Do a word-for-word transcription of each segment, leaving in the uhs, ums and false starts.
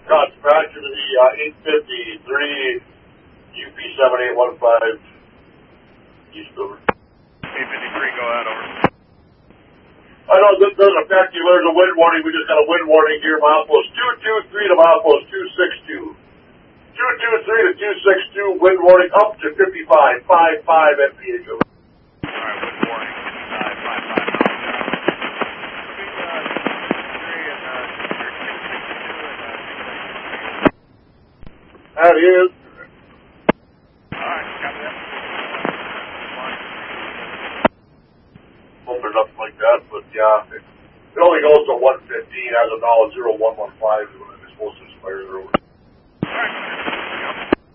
Got dispatcher to the uh, eight fifty-three U P seven eight one five East over. eight fifty-three, go ahead, over. I know this doesn't affect you. There's a wind warning. We just got a wind warning here. Milepost two two three to milepost two six two. two two three to two six two. Wind warning up to fifty-five point five five M P H. Over. All right, wind warning, fifty-five point five five. That is. Alright, copy that. Hope there's nothing like that, but yeah, it, it only goes to one fifteen as of now. zero one one five is when it's supposed to expire. Over. Alright.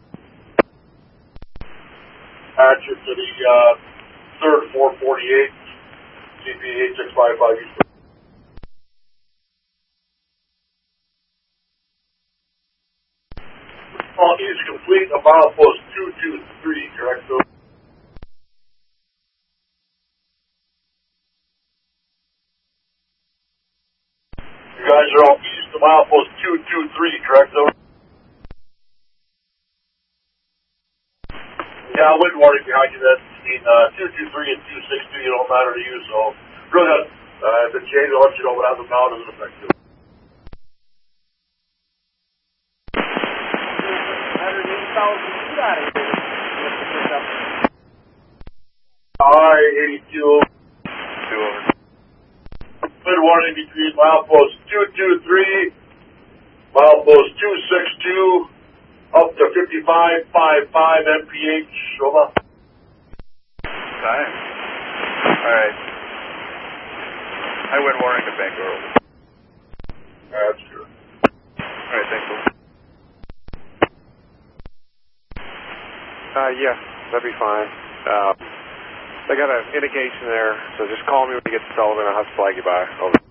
Patch it to the uh, third four forty-eight, C P eight six five five East. Oh, is complete a milepost two two three, correct? So you guys are all east of milepost two two three, correct? So yeah, wind warning behind you. That between uh, two two three and two six two, you don't matter to you. So really, uh, if it changes, I'll let you know. But as of now, it doesn't affect you. I eighty-two. Two over. Wind warning between milepost two two three, milepost two six two, up to fifty-five point five five M P H. Over. Time. Alright. I wind warning to Bangor. That's good. Alright, thanks, over. Uh, yeah, that'd be fine. Uh, I got an indication there, so just call me when you get to Sullivan. I'll have to flag you by. Over.